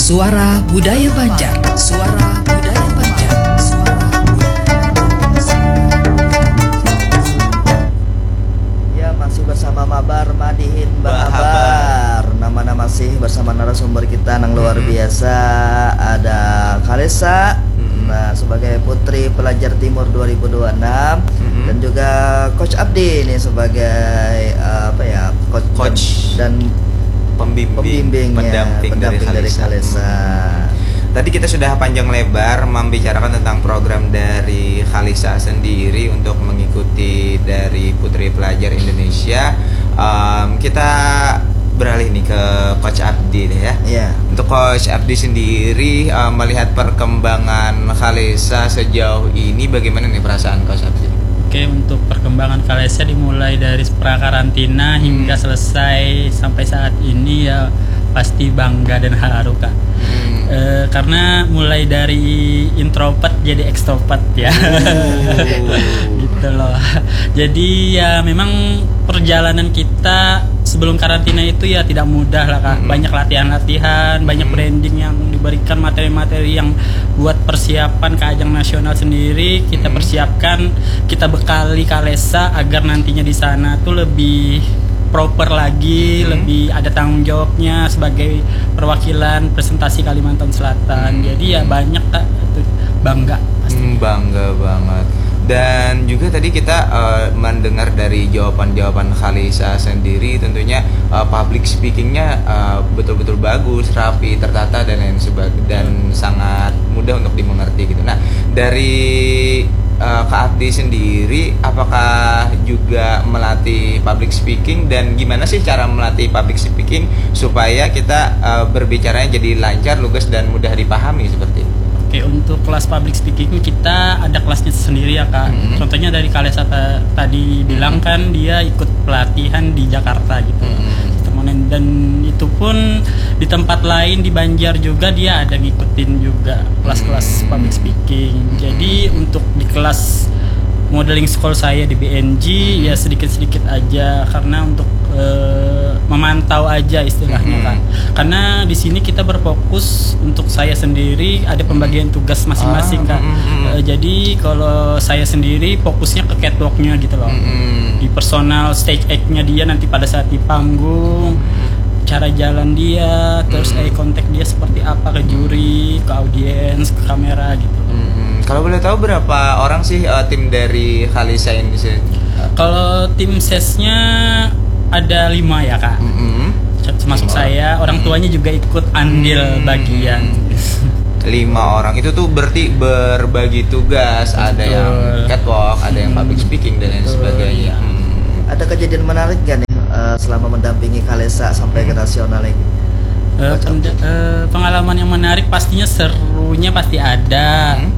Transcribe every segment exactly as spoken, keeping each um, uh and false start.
Suara Budaya Banjar. Suara Budaya Banjar. Suara Ya, masih bersama Mabar Madihin Bahabar. Nama-nama masih bersama narasumber kita yang luar biasa. Ada Kalesa, nah, sebagai Putri Pelajar Timur dua ribu dua puluh enam, mm-hmm. dan juga Coach Abdi nih sebagai uh, apa ya, coach, coach dan pembimbing, pendamping, pendamping dari Kalesa. Tadi kita sudah panjang lebar membicarakan tentang program dari Kalesa sendiri untuk mengikuti dari Putri Pelajar Indonesia. Um, kita beralih nih ke Coach Abdi nih ya. Yeah. Untuk Coach Abdi sendiri uh, melihat perkembangan Kalesa sejauh ini, bagaimana nih perasaan Coach Abdi? Oke, untuk perkembangan Kalesa dimulai dari prakarantina hingga hmm. selesai sampai saat ini ya pasti bangga dan haru Kak. Hmm. E, karena mulai dari introvert jadi extrovert ya. Oh. Gitu loh. Jadi ya memang perjalanan kita sebelum karantina itu ya tidak mudah lah Kak. Hmm. Banyak latihan-latihan, hmm. banyak branding yang diberikan, materi-materi yang buat persiapan ke ajang nasional sendiri kita hmm. persiapkan, kita bekali Kalesa agar nantinya di sana tuh lebih proper lagi, hmm. lebih ada tanggung jawabnya sebagai perwakilan presentasi Kalimantan Selatan. Hmm. Jadi ya banyak Kak, bangga pasti. Hmm, bangga banget. Dan juga tadi kita uh, mendengar dari jawaban-jawaban Kalesa sendiri, tentunya uh, public speakingnya uh, betul-betul bagus, rapi, tertata dan lain sebagainya, dan sangat mudah untuk dimengerti gitu. Nah, dari uh, Kak Abdi sendiri, apakah juga melatih public speaking, dan gimana sih cara melatih public speaking supaya kita uh, berbicaranya jadi lancar, lugas dan mudah dipahami seperti itu? Oke, untuk kelas public speaking kita ada kelasnya sendiri ya Kak. Mm-hmm. Contohnya dari Kalesa ta- tadi bilang kan dia ikut pelatihan di Jakarta gitu. Mm-hmm. Dan itu pun di tempat lain di Banjar juga dia ada ngikutin juga kelas-kelas mm-hmm. public speaking. Mm-hmm. Jadi untuk di kelas modeling school saya di B N G mm-hmm. ya sedikit-sedikit aja, karena untuk uh, memantau aja istilahnya mm-hmm. kan. Karena di sini kita berfokus, untuk saya sendiri ada pembagian tugas masing-masing ah, Kak. Mm-hmm. Uh, jadi kalau saya sendiri fokusnya ke catwalk-nya gitu loh. Mm-hmm. Di personal stage act-nya dia nanti pada saat di panggung, cara jalan dia, terus mm-hmm. eye contact dia seperti apa ke juri, ke audiens, ke kamera gitu. Mm-hmm. Kalau boleh tahu berapa orang sih uh, tim dari Kalesa ini sih? Kalau tim sesnya ada lima ya Kak. Mm-hmm. Termasuk saya, orang tuanya juga ikut andil mm-hmm. bagian. Lima orang itu tuh berarti berbagi tugas. Betul. Ada yang catwalk, ada yang public speaking dan lain sebagainya. Hmm. Ada kejadian menarik gak nih uh, selama mendampingi Kalesa sampai ke nasional ini? Uh, pend- uh, pengalaman yang menarik pastinya, serunya pasti ada. Hmm.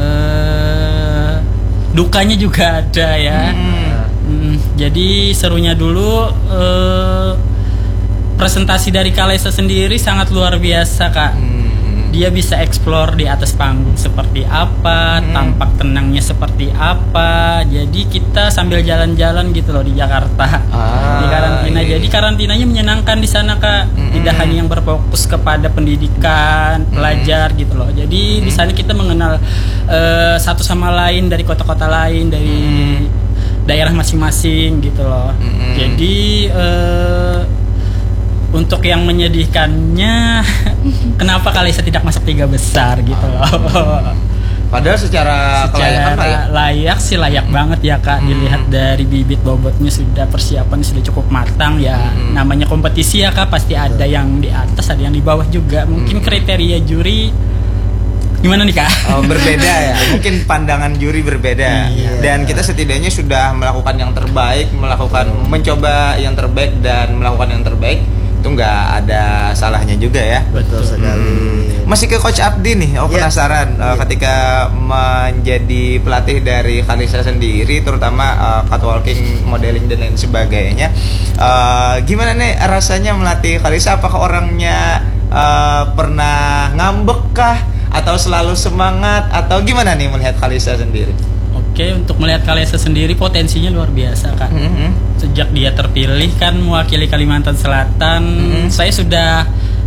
Uh, dukanya juga ada ya. Hmm. Hmm, jadi serunya dulu uh, presentasi dari Kalesa sendiri sangat luar biasa Kak. Hmm. Dia bisa explore di atas panggung seperti apa, hmm. tampak tenangnya seperti apa. Jadi kita sambil jalan-jalan gitu loh di Jakarta, ah, di karantina. Iya. Jadi karantinanya menyenangkan di sana Kak. Hmm. Tidak hanya yang berfokus kepada pendidikan, pelajar hmm. gitu loh. Jadi hmm. di sana kita mengenal uh, satu sama lain dari kota-kota lain, dari hmm. daerah masing-masing gitu loh. Hmm. Jadi uh, untuk yang menyedihkannya, kenapa Kalesa tidak masuk tiga besar gitu loh. Padahal secara, secara kelayakan layak. layak sih layak hmm. banget ya Kak. Hmm. Dilihat dari bibit bobotnya sudah, persiapan sudah cukup matang ya. Hmm. Namanya kompetisi ya Kak, pasti ada yang di atas, ada yang di bawah juga. Mungkin hmm. kriteria juri gimana nih Kak? Oh, berbeda ya. Mungkin pandangan juri berbeda. Iya. Dan kita setidaknya sudah melakukan yang terbaik, melakukan mencoba yang terbaik dan melakukan yang terbaik. Itu nggak ada salahnya juga ya. Betul sekali. Hmm. Masih ke Coach Abdi nih, oh yeah. penasaran uh, yeah. ketika menjadi pelatih dari Kalesa sendiri, terutama uh, catwalking, modeling dan lain sebagainya, uh, gimana nih rasanya melatih Kalesa? Apakah orangnya uh, pernah ngambek kah, atau selalu semangat, atau gimana nih melihat Kalesa sendiri? Oke, untuk melihat Kalesa sendiri potensinya luar biasa Kak. Mm-hmm. Sejak dia terpilih kan mewakili Kalimantan Selatan, mm-hmm. saya sudah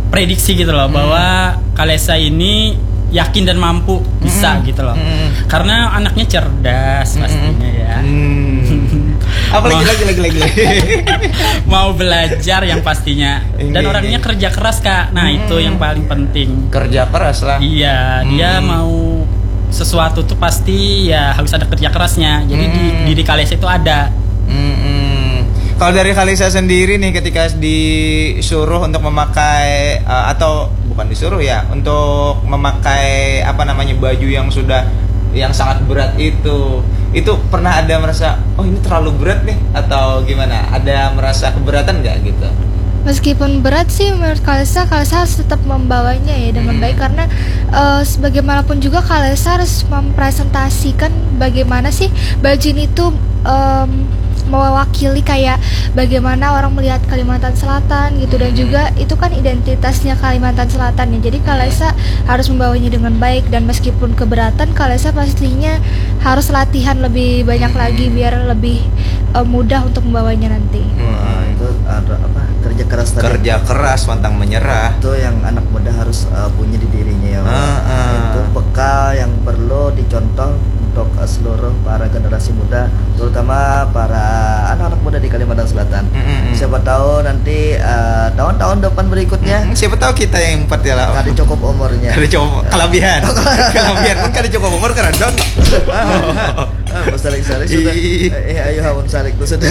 prediksi gitu loh, bahwa Kalesa ini yakin dan mampu bisa gitu loh. Karena anaknya cerdas pastinya ya. Apa lagi lagi lagi lagi lagi. Mau belajar yang pastinya. Dan Ini, orangnya ini. kerja keras, Kak. Nah, itu yang paling penting. Kerja keras lah. Iya, dia mau sesuatu tuh pasti ya harus ada kerja kerasnya. Jadi di diri Kalesa itu ada. Mm-mm. Kalau dari Kalisa sendiri nih, ketika disuruh untuk memakai uh, atau bukan disuruh ya, untuk memakai apa namanya baju yang sudah yang sangat berat itu, itu pernah ada merasa oh ini terlalu berat nih atau gimana? Ada merasa keberatan nggak gitu? Meskipun berat sih menurut Kalesa, Kalesa harus tetap membawanya ya dengan baik, karena uh, sebagaimanapun juga Kalesa harus mempresentasikan bagaimana sih baju ini tuh um, mewakili kayak bagaimana orang melihat Kalimantan Selatan gitu, dan juga itu kan identitasnya Kalimantan Selatan ya. Jadi Kalesa harus membawanya dengan baik, dan meskipun keberatan Kalesa pastinya harus latihan lebih banyak lagi biar lebih uh, mudah untuk membawanya nanti. Wah, itu ada apa kerja keras tadi. Kerja keras, pantang menyerah. Itu yang anak muda harus uh, punya di dirinya ya. Ah, ah. Itu bekal yang perlu dicontoh untuk uh, seluruh para generasi muda, terutama para anak-anak muda di Kalimantan Selatan. Mm-mm. Siapa tahu nanti uh, tahun-tahun depan berikutnya Mm, siapa tahu kita yang empat ya lah. kada cukup umurnya. Kada cukup kelebihan. Kelebihan pun kada cukup umur keren dong. Ah, bersalik-salik sudah. Ih. Eh, ayo hamun salik tuh sudah.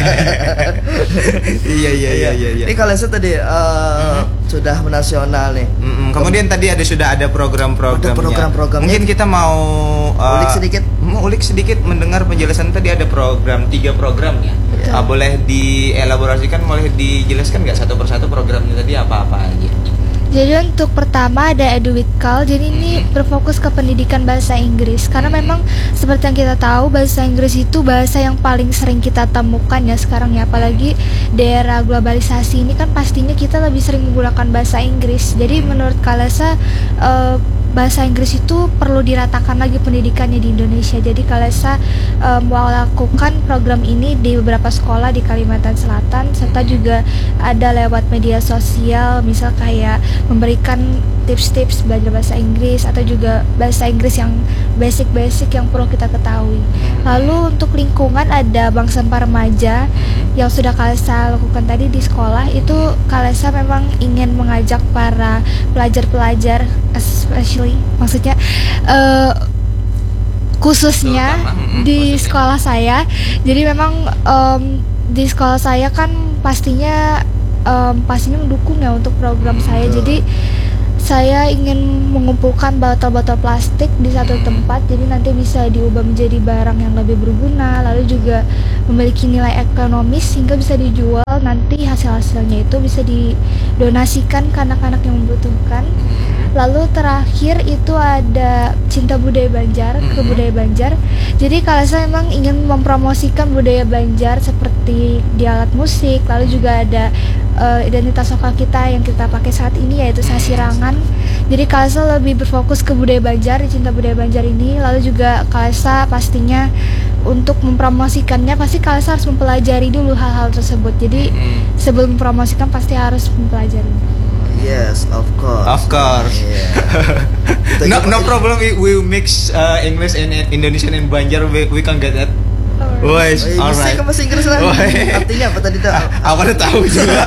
Iya iya iya iya. iya. Ini Kalesa tadi uh, sudah menasional nih. Mm-mm. Kemudian tadi ada sudah ada program-programnya. Ada program-programnya. Mungkin kita mau uh, Ulik sedikit. Mau ulik sedikit mendengar penjelasan tadi, ada program tiga programnya. Betul. Uh, boleh dielaborasikan, boleh dijelaskan nggak satu persatu programnya tadi apa-apa aja? Jadi untuk pertama ada EduWithKal. Jadi ini berfokus ke pendidikan bahasa Inggris, karena memang seperti yang kita tahu bahasa Inggris itu bahasa yang paling sering kita temukan ya sekarang ya, apalagi di era globalisasi ini kan pastinya kita lebih sering menggunakan bahasa Inggris. Jadi menurut Kalesa eh, bahasa Inggris itu perlu diratakan lagi pendidikannya di Indonesia. Jadi Kalesa eh, mau lakukan program ini di beberapa sekolah di Kalimantan Selatan, serta juga ada lewat media sosial, misal kayak memberikan tips-tips belajar bahasa Inggris atau juga bahasa Inggris yang basic-basic yang perlu kita ketahui. Lalu untuk lingkungan ada Bank Sampah Remaja yang sudah Kalesa lakukan tadi di sekolah. Itu Kalesa memang ingin mengajak para pelajar-pelajar, especially maksudnya uh, khususnya Terutama, mm, di khususnya. sekolah saya. Jadi memang um, di sekolah saya kan pastinya um, pastinya mendukung ya untuk program saya. Jadi saya ingin mengumpulkan botol-botol plastik di satu tempat, jadi nanti bisa diubah menjadi barang yang lebih berguna, lalu juga memiliki nilai ekonomis sehingga bisa dijual, nanti hasil-hasilnya itu bisa didonasikan ke anak-anak yang membutuhkan. Lalu terakhir itu ada Cinta Budaya Banjar, ke Budaya Banjar. Jadi kalau saya memang ingin mempromosikan budaya Banjar seperti di alat musik, lalu juga ada uh, identitas lokal kita yang kita pakai saat ini yaitu sasirangan. Jadi Kalesa lebih berfokus ke budaya Banjar, di Cinta Budaya Banjar ini. Lalu juga Kalesa pastinya untuk mempromosikannya pasti Kalesa harus mempelajari dulu hal-hal tersebut. Jadi sebelum mempromosikan pasti harus mempelajari. Yes, of course. Of course. Yeah. no no problem. We, we mix uh, English and Indonesian and Banjar. We, we can get that. Wes, Oh, iya, alright. bisa ke bahasa Inggris lah. Woi. Artinya apa tadi tuh? Aku udah tahu juga.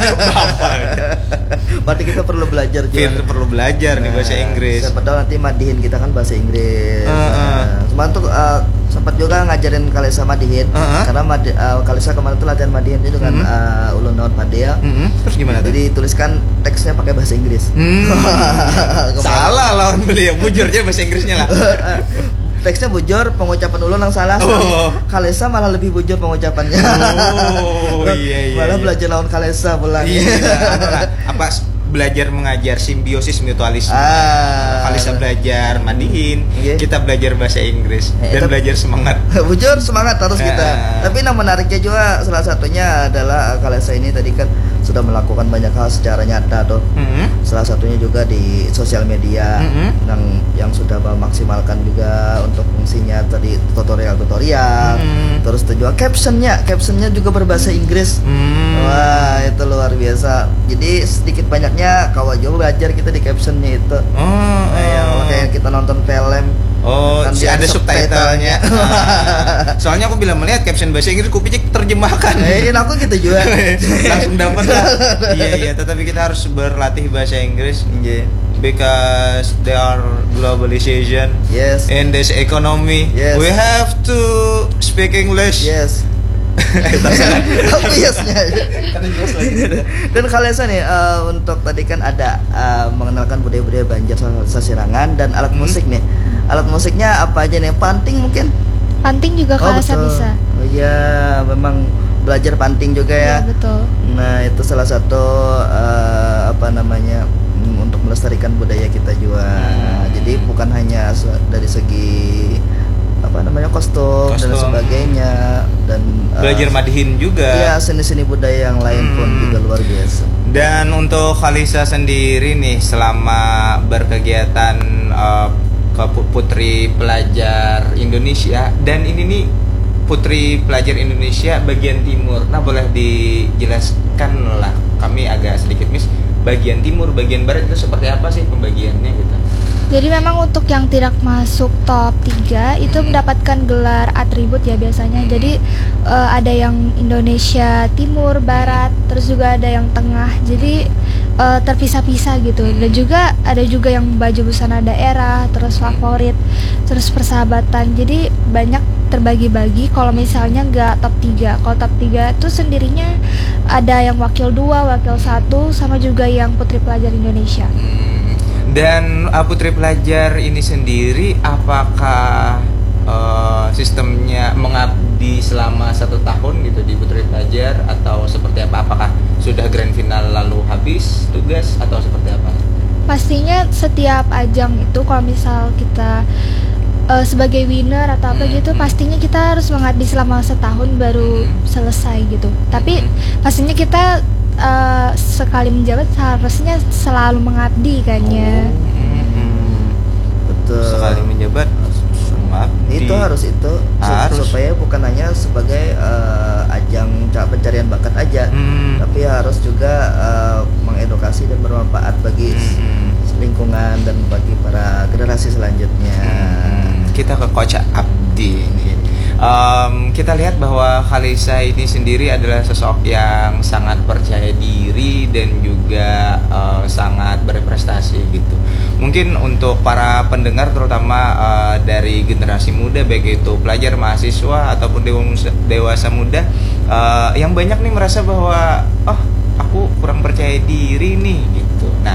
Berarti kita perlu belajar juga. Kita perlu belajar nih bahasa Nah, Inggris. Siapa tahu nanti madihin kita kan bahasa Inggris. Uh, uh. Nah, cuma untuk uh, sempat juga ngajarin Kalesa madihin. Uh, uh. Karena madi, uh, Kalesa kemarin tuh latihan madihin itu dengan Hmm. uh, ulun naon padel. Mm-hmm. Terus gimana tuh? Jadi tuliskan teksnya pakai bahasa Inggris. Hmm. Kemarin. Salah lawan beliau, bujur aja bahasa Inggrisnya lah. Teksnya bujur, pengucapan ulun yang salah. Oh. Kalesa malah lebih bujur pengucapannya. Oh, iya, iya, Malah iya. belajar lawan Kalesa pulang. Iya, adalah apa belajar mengajar simbiosis mutualisme. Ah. Kalesa belajar mandihin, Iya. kita belajar bahasa Inggris Eh, dan tapi- belajar semangat. Bujur semangat harus kita. Ah. Tapi yang menariknya juga salah satunya adalah Kalesa ini tadi kan sudah melakukan banyak hal secara nyata tuh. Mm-hmm. Salah satunya juga di sosial media Mm-hmm. yang yang sudah memaksimalkan juga untuk fungsinya tadi tutorial-tutorial. Mm-hmm. Terus juga captionnya, captionnya juga berbahasa Inggris. Mm. Wah, itu luar biasa. Jadi sedikit banyaknya kawan juga belajar kita di captionnya itu. Oh, Nah, yang kayak kita nonton film. Oh, kan si dia ada subtitlenya. subtitlenya. Ah. Soalnya aku bila melihat caption bahasa Inggris, kupikir terjemahkan. Eh, aku gitu juga. Langsung dapat lah. Iya iya, tetapi kita harus berlatih bahasa Inggris. Iya. Because there are globalization Yes. in this economy. Yes. We have to speak English. Yes. Aku yesnya. Dan Khalesa nih uh, untuk tadi kan ada uh, mengenalkan budaya-budaya Banjar Sasirangan dan alat Hmm. musik nih. Alat musiknya apa aja nih? Panting mungkin? Panting juga Khalesa betul. bisa. Oh iya, memang belajar panting juga ya. Iya, betul. Nah, itu salah satu uh, apa namanya mm, untuk melestarikan budaya kita juga. Hmm. Jadi bukan hanya se- dari segi apa namanya kostum, dan Kostum. sebagainya dan uh, Belajar madihin juga. Iya, seni-seni budaya yang lain pun Hmm. juga luar biasa. Dan untuk Khalisa sendiri nih selama berkegiatan uh, ke pu- Putri Pelajar Indonesia, dan ini nih Putri Pelajar Indonesia bagian timur. Nah, boleh dijelaskan lah, kami agak sedikit miss, bagian timur, bagian barat itu seperti apa sih pembagiannya gitu? Jadi memang untuk yang tidak masuk top tiga itu Hmm. mendapatkan gelar atribut ya biasanya. Jadi eh, ada yang Indonesia Timur, Barat, terus juga ada yang Tengah. Jadi eh, terpisah-pisah gitu. Dan juga ada juga yang baju busana daerah, terus favorit, terus persahabatan. Jadi banyak terbagi-bagi. Kalau misalnya nggak top tiga, kalau top tiga itu sendirinya ada yang wakil dua, wakil satu, sama juga yang Putri Pelajar Indonesia. Hmm. Dan uh, Putri Pelajar ini sendiri apakah uh, sistemnya mengabdi selama satu tahun gitu di Putri Pelajar atau seperti apa? Apakah sudah grand final lalu habis tugas atau seperti apa? Pastinya setiap ajang itu kalau misal kita uh, sebagai winner atau apa Hmm, gitu, hmm. pastinya kita harus mengabdi selama setahun baru Hmm. selesai gitu. Tapi Hmm. pastinya kita uh, sekali menjabat harusnya selalu mengabdi kan ya. Hmm. Betul. Sekali menjabat mengabdi. Itu harus itu su- Harus. supaya bukan hanya sebagai uh, ajang ca- pencarian bakat aja, Hmm. tapi harus juga uh, mengedukasi dan bermanfaat bagi s- Hmm. lingkungan dan bagi para generasi selanjutnya. Hmm, kita ke Coach Abdi ini. Um, kita lihat bahwa Khalisa ini sendiri adalah sosok yang sangat percaya diri dan juga uh, sangat berprestasi gitu. Mungkin untuk para pendengar terutama uh, dari generasi muda, baik itu pelajar, mahasiswa ataupun dewasa, dewasa muda, uh, yang banyak nih merasa bahwa oh aku kurang percaya diri nih gitu. Nah,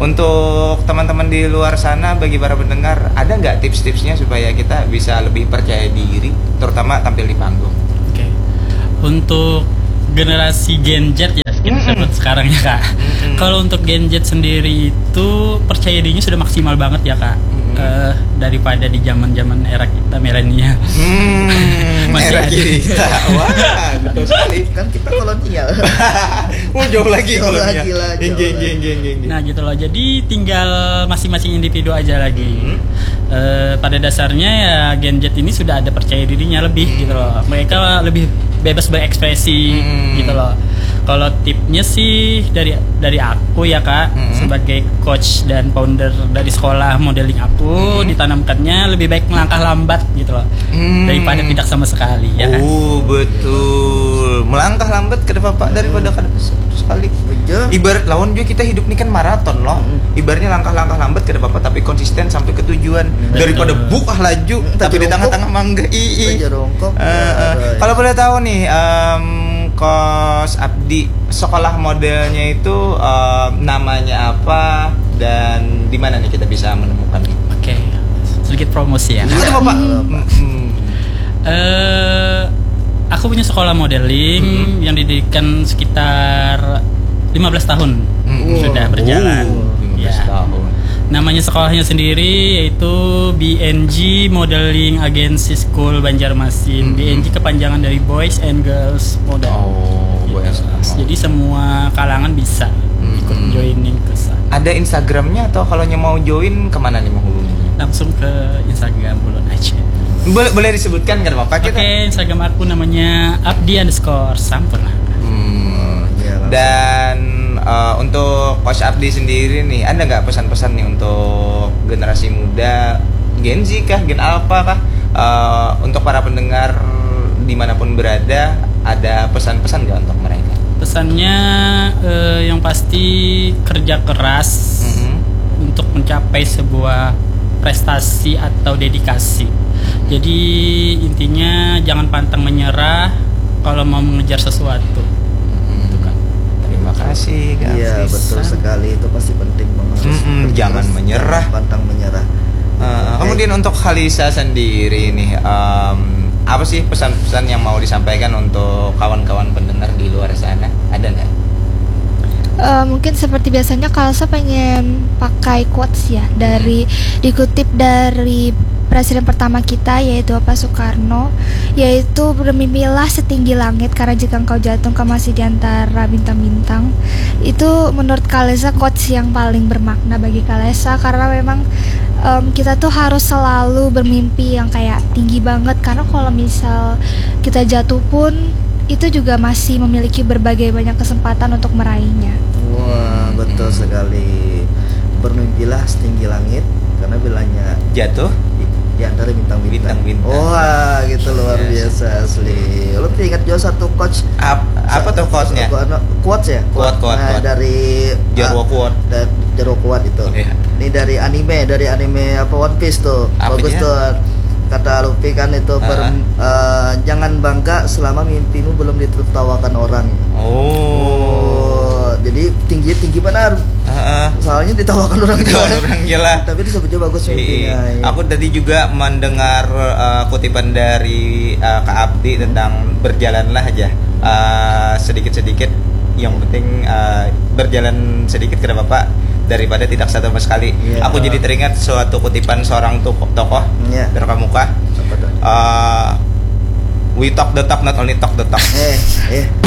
untuk teman-teman di luar sana, bagi para pendengar, ada nggak tips-tipsnya supaya kita bisa lebih percaya diri, terutama tampil di panggung? Oke. Untuk generasi Gen Z ya kita Mm-mm. sebut sekarang ya kak. Mm-mm. Kalau untuk Gen Z sendiri itu percaya dirinya sudah maksimal banget ya kak. Mm-mm. Eh, daripada di zaman-zaman era kita milenial. Hmm, Masih era ada. kita. Wah, betul sekali. Kan kita kolonial. Oh, jauh lagi Jauh kolonial. lagi lah, jauh Geng, geng, lagi. geng, geng, geng. Nah gitu loh. Jadi tinggal masing-masing individu aja lagi. Hmm. Eh, pada dasarnya ya Gen Z ini sudah ada percaya dirinya lebih gitu loh. Mereka lebih bebas berekspresi Hmm. gitu loh. Kalau tipnya sih dari dari aku ya kak, Hmm. sebagai coach dan founder dari sekolah modeling aku, Hmm. ditanamkannya lebih baik melangkah lambat gitu loh, Hmm. daripada tidak sama sekali ya kan. Oh, betul. Melangkah lambat ke depan Pak daripada ke depan sekali. Betul. Ibarat lawan juga kita hidup ini kan maraton loh. Mm. Ibaratnya langkah-langkah lambat ke depan Pak, tapi konsisten sampai ke tujuan. Betul. Daripada bukah laju Mm, tapi di tapi tengah-tengah mangga. Ii. Aja rongkok. Eh, eh. Aduh. Kalau boleh tahu nih, em, Kos Abdi, sekolah modelnya itu em, namanya apa dan di mana nih kita bisa menemukannya? Oke, sedikit promosi ya. Itu Bapak. Mm-mm. Eh, aku punya sekolah modeling Hmm. yang didirikan sekitar lima belas tahun Hmm. sudah berjalan. Oh, lima belas Ya. tahun. Namanya sekolahnya sendiri yaitu B N G Modeling Agency School Banjarmasin. Hmm. B N G kepanjangan dari Boys and Girls Model. Oh, Gitu. Boys and Girls. Jadi semua kalangan bisa ikut Hmm. joining ke sana. Ada Instagramnya atau kalau mau join kemana nih menghubunginya? Langsung ke Instagram Bulon aja. Boleh, boleh disebutkan kan Bapak Oke, kita? Instagram aku namanya Abdi underscore Sampurna. Hmm. Iya, langsung. Dan uh, untuk Coach Abdi sendiri nih, ada nggak pesan-pesan nih untuk generasi muda, Gen Z kah, Gen Alpha kah, uh, untuk para pendengar dimanapun berada, ada pesan-pesan nggak untuk mereka? Pesannya eh, yang pasti kerja keras Mhm. untuk mencapai sebuah prestasi atau dedikasi. Jadi intinya jangan pantang menyerah kalau mau mengejar sesuatu. Itu kan. Terima kasih Kak Iya, Frisa. betul sekali, itu pasti penting banget. Mm-mm, Terus, jangan menyerah. jangan pantang menyerah. Uh, Oke. kemudian untuk Khalisa sendiri nih, um, apa sih pesan-pesan yang mau disampaikan untuk kawan-kawan pendengar di luar sana? Ada nggak? Eh, mungkin seperti biasanya kalau saya pengen pakai quotes ya dari dikutip dari presiden pertama kita yaitu Bapak Soekarno, yaitu bermimpilah setinggi langit karena jika engkau jatuh engkau masih di antara bintang-bintang. Itu menurut Kalesa quotes yang paling bermakna bagi Kalesa karena memang em, kita tuh harus selalu bermimpi yang kayak tinggi banget karena kalau misal kita jatuh pun itu juga masih memiliki berbagai banyak kesempatan untuk meraihnya. Wah, betul sekali. Bermimpilah setinggi langit karena bilangnya Jatuh? di, di antara bintang-bintang. Bintang-bintang. Wah, gitu luar Yes. biasa asli. Lo ingat juga satu coach Ap- apa tuh quotes-nya? Quotes ya? Quote, quote, Nah, quote. dari Jarwo ah, quote. da- Jarwo quote itu. Iya. Ini dari anime, dari anime apa One Piece tuh. Apa Bagus dia? tuh. Kata Luffy kan itu ber- Ah. eh, jangan bangga selama mimpimu belum ditertawakan orang. Oh. Oh, jadi tinggi tinggi benar. Heeh. Soalnya ditawakan orang Ditawakan tua. orang gila. Tapi disebutnya bagus mimpinya. Iya. ya. Aku tadi juga mendengar uh, kutipan dari uh, Kak Abdi tentang berjalanlah aja uh, sedikit-sedikit. Yang penting uh, berjalan sedikit ke Bapak daripada tidak sama sekali. Iya. Aku jadi teringat suatu kutipan seorang tokoh, tokoh Iya. berkamuka. Apa tuh? Uh, we talk the talk, not only talk the talk. Eh, eh,